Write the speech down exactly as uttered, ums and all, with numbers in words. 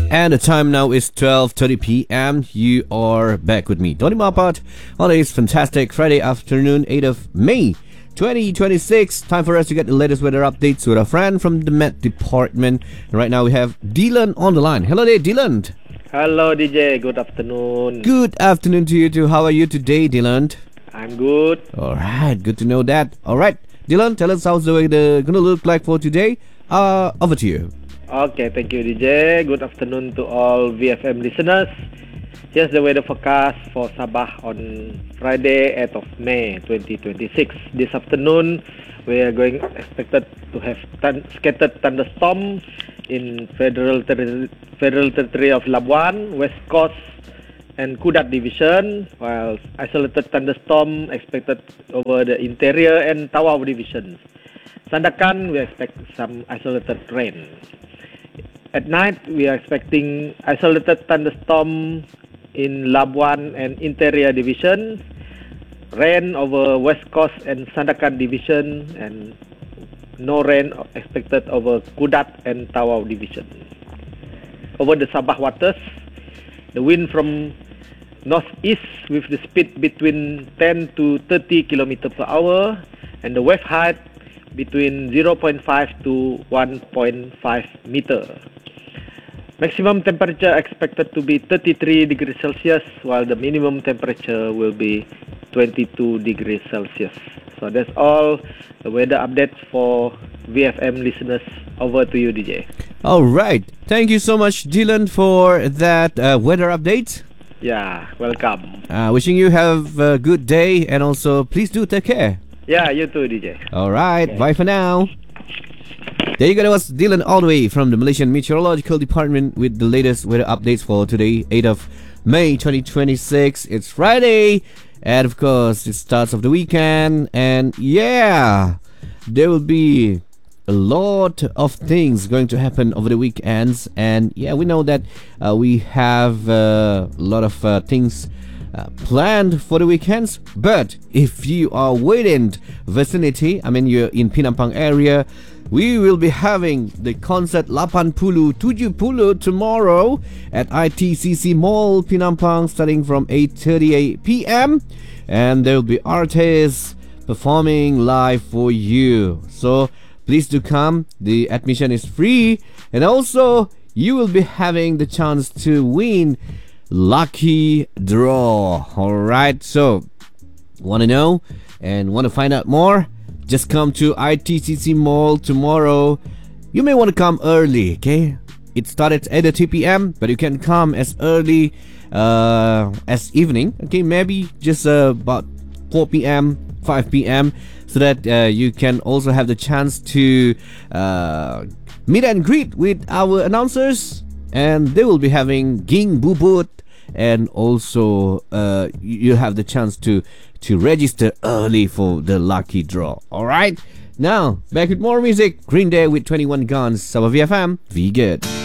And the time now is twelve thirty p.m. You are back with me, Tony Mapat, on this fantastic Friday afternoon, eighth of May, twenty twenty-six. Time for us to get the latest weather updates with a friend from the Met Department. And right now we have Dylan on the line. Hello there, Dylan. Hello, D J. Good afternoon. Good afternoon to you too. How are you today, Dylan? I'm good. All right, good to know that. All right, Dylan, tell us how's the weather gonna look like for today. Uh, over to you. Okay, thank you, D J. Good afternoon to all V F M listeners. Here's the weather forecast for Sabah on Friday, eighth of May, twenty twenty-six. This afternoon, we are going expected to have thun- scattered thunderstorm in Federal Ter- Federal Territory of Labuan, West Coast, and Kudat Division, while isolated thunderstorm expected over the interior and Tawau divisions. Sandakan, we expect some isolated rain. At night, we are expecting isolated thunderstorm in Labuan and Interior Division, rain over West Coast and Sandakan Division, and no rain expected over Kudat and Tawau Division. Over the Sabah waters, the wind from northeast with the speed between ten to thirty kilometers per hour, and the wave height between zero point five to one point five meter. Maximum temperature expected to be thirty-three degrees Celsius, while the minimum temperature will be twenty-two degrees Celsius. So that's all the weather updates for V F M listeners. Over to you, D J. All right, thank you so much, Dylan, for that uh, weather update. Yeah, welcome. Uh, wishing you have a good day, and also please do take care. Yeah, you too, D J. All right, Okay. bye for now. There you go, that was Dylan all the way from the Malaysian Meteorological Department with the latest weather updates for today, eighth of May twenty twenty-six. It's Friday, and of course, it starts of the weekend, and yeah, there will be a lot of things going to happen over the weekends, and yeah, we know that uh, we have uh, a lot of uh, things Uh, planned for the weekends. But if you are within vicinity, I mean you're in Pinampang area, we will be having the concert lapan puluh tujuh puluh tomorrow at I T C C Mall Pinampang, starting from eight thirty p.m. and there will be artists performing live for you. So please do come. The admission is free, and also you will be having the chance to win lucky draw. Alright, so want to know and want to find out more? Just come to I T C C Mall tomorrow. You may want to come early, okay? It started at eight p.m., but you can come as early uh, as evening, okay? Maybe just uh, about four p.m., five p.m., so that uh, you can also have the chance to uh, meet and greet with our announcers, and they will be having Ging Bubut, and also uh, you have the chance to to register early for the lucky draw. All right, now back with more music. Green Day with twenty-one Guns. Sabah V F M, V good.